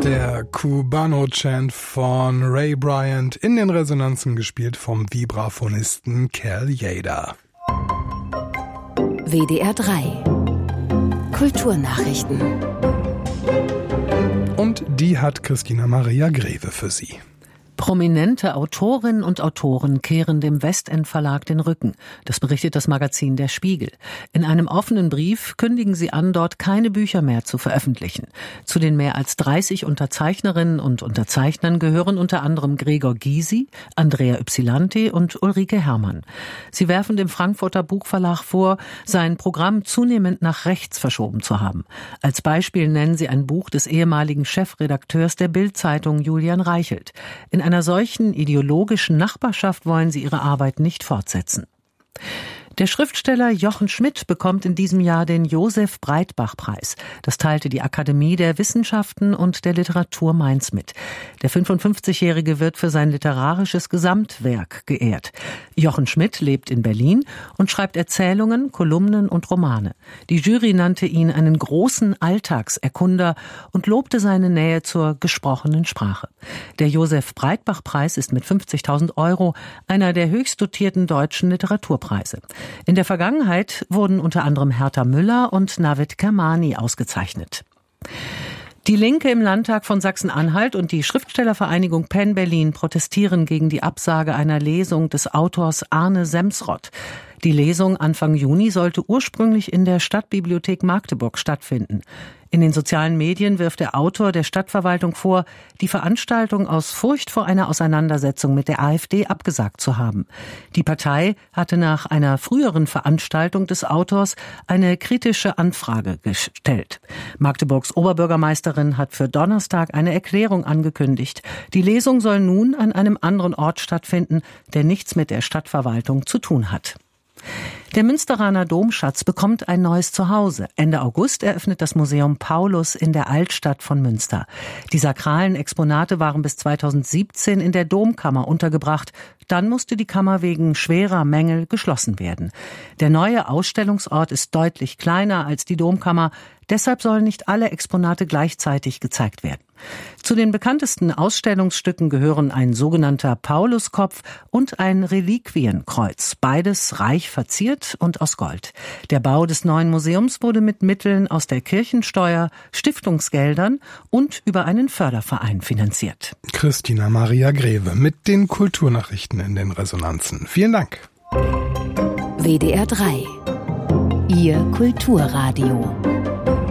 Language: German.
Der Cubano-Chant von Ray Bryant, in den Resonanzen gespielt vom Vibraphonisten Cal Yader. WDR 3 Kulturnachrichten. Und die hat Christina Maria Greve für Sie. Prominente Autorinnen und Autoren kehren dem Westend Verlag den Rücken. Das berichtet das Magazin Der Spiegel. In einem offenen Brief kündigen sie an, dort keine Bücher mehr zu veröffentlichen. Zu den mehr als 30 Unterzeichnerinnen und Unterzeichnern gehören unter anderem Gregor Gysi, Andrea Ypsilanti und Ulrike Herrmann. Sie werfen dem Frankfurter Buchverlag vor, sein Programm zunehmend nach rechts verschoben zu haben. Als Beispiel nennen sie ein Buch des ehemaligen Chefredakteurs der Bild-Zeitung Julian Reichelt. In einer solchen ideologischen Nachbarschaft wollen sie ihre Arbeit nicht fortsetzen. Der Schriftsteller Jochen Schmidt bekommt in diesem Jahr den Josef-Breitbach-Preis. Das teilte die Akademie der Wissenschaften und der Literatur Mainz mit. Der 55-Jährige wird für sein literarisches Gesamtwerk geehrt. Jochen Schmidt lebt in Berlin und schreibt Erzählungen, Kolumnen und Romane. Die Jury nannte ihn einen großen Alltagserkunder und lobte seine Nähe zur gesprochenen Sprache. Der Josef-Breitbach-Preis ist mit 50.000 € einer der höchst dotierten deutschen Literaturpreise. In der Vergangenheit wurden unter anderem Hertha Müller und Navid Kermani ausgezeichnet. Die Linke im Landtag von Sachsen-Anhalt und die Schriftstellervereinigung Penn Berlin protestieren gegen die Absage einer Lesung des Autors Arne Semsrott. Die Lesung Anfang Juni sollte ursprünglich in der Stadtbibliothek Magdeburg stattfinden. In den sozialen Medien wirft der Autor der Stadtverwaltung vor, die Veranstaltung aus Furcht vor einer Auseinandersetzung mit der AfD abgesagt zu haben. Die Partei hatte nach einer früheren Veranstaltung des Autors eine kritische Anfrage gestellt. Magdeburgs Oberbürgermeisterin hat für Donnerstag eine Erklärung angekündigt. Die Lesung soll nun an einem anderen Ort stattfinden, der nichts mit der Stadtverwaltung zu tun hat. Der Münsteraner Domschatz bekommt ein neues Zuhause. Ende August eröffnet das Museum Paulus in der Altstadt von Münster. Die sakralen Exponate waren bis 2017 in der Domkammer untergebracht. Dann musste die Kammer wegen schwerer Mängel geschlossen werden. Der neue Ausstellungsort ist deutlich kleiner als die Domkammer. Deshalb sollen nicht alle Exponate gleichzeitig gezeigt werden. Zu den bekanntesten Ausstellungsstücken gehören ein sogenannter Pauluskopf und ein Reliquienkreuz, beides reich verziert und aus Gold. Der Bau des neuen Museums wurde mit Mitteln aus der Kirchensteuer, Stiftungsgeldern und über einen Förderverein finanziert. Christina Maria Greve mit den Kulturnachrichten in den Resonanzen. Vielen Dank. WDR 3 Ihr Kulturradio.